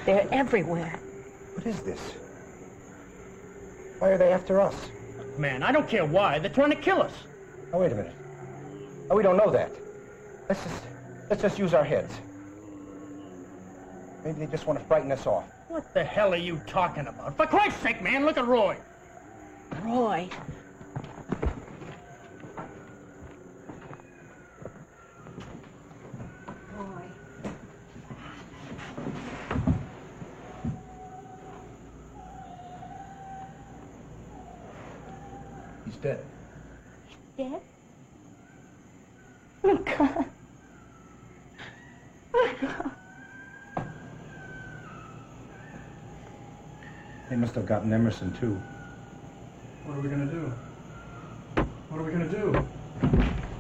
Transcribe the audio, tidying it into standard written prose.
They're everywhere. What is this? Why are they after us? Man, I don't care why. They're trying to kill us. Oh, wait a minute. Oh, we don't know that. Let's just use our heads. Maybe they just want to frighten us off. What the hell are you talking about? For Christ's sake, man, look at Roy. Roy. He's dead. Dead? Oh, God. Oh, God. They must have gotten Emerson, too. What are we gonna do? What are we gonna do?